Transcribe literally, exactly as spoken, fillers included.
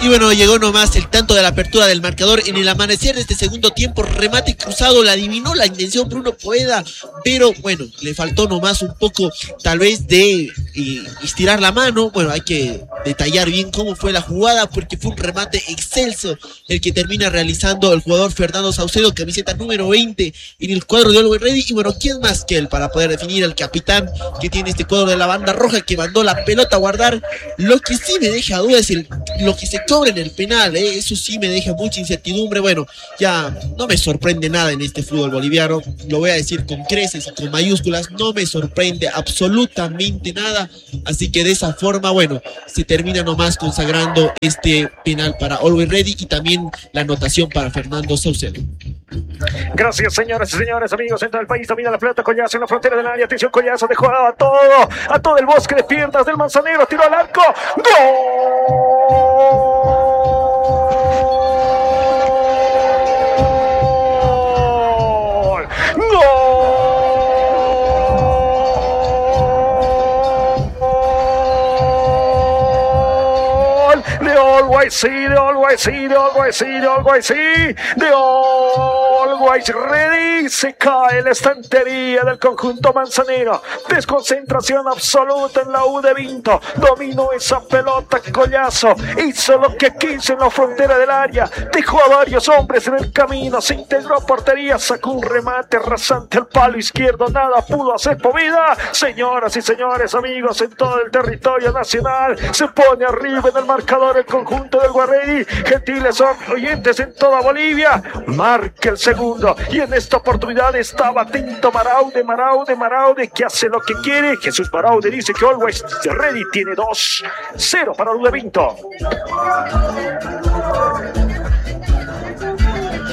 Y bueno, llegó nomás el tanto de la apertura del marcador en el amanecer de este segundo tiempo. Remate cruzado, la adivinó la intención Bruno Poveda, pero bueno, le faltó nomás un poco tal vez de eh, estirar la mano. Bueno, hay que detallar bien cómo fue la jugada, porque fue un remate excelso el que termina realizando el jugador Fernando Saucedo, camiseta número veinte en el cuadro de Always Ready. Y bueno, ¿quién más que él para poder definir al capitán que tiene este cuadro de la banda roja, que mandó la pelota a guardar? Lo que sí me deja duda es el, lo que se cobra en el penal, ¿eh? Eso sí me deja mucha incertidumbre. Bueno, ya no me sorprende nada en este fútbol boliviano, lo voy a decir con creces y con mayúsculas, no me sorprende absolutamente nada, así que de esa forma, bueno, se termina nomás consagrando este penal para Always Ready y también la anotación para Fernando Saucedo. Gracias, señoras y señores, amigos en todo el país. Domina la pelota Collazo en la frontera del área. Atención, Collazo dejó a todo, a todo el bosque de piernas del Manzanero. Tiró al arco. ¡Gol! ¡Gol! De Always sí, de Always sí, de Always sí, de Always sí, de Always Ready. Se cae la estantería del conjunto manzanero. Desconcentración absoluta en la U de Vinto. Dominó esa pelota Collazo. Hizo lo que quiso en la frontera del área. Dejó a varios hombres en el camino. Se integró a portería. Sacó un remate rasante al palo izquierdo. Nada pudo hacer Poveda. Señoras y señores, amigos en todo el territorio nacional, se pone arriba en el marcador el conjunto del Guarredi. Gentiles son oyentes en toda Bolivia. Marca el segundo. Y en esta oportunidad estaba atento Maraude, Maraude, Maraude, que hace lo que quiere. Jesús Maraude dice que Always Ready tiene dos cero para Ludevinto.